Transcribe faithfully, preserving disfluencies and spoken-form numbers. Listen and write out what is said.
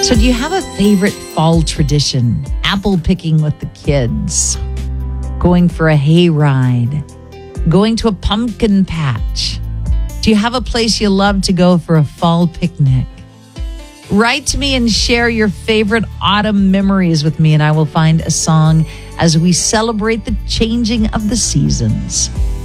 So do you have a favorite fall tradition? Apple picking with the kids, going for a hayride, going to a pumpkin patch. Do you have a place you love to go for a fall picnic? Write to me and share your favorite autumn memories with me, and I will find a song as we celebrate the changing of the seasons.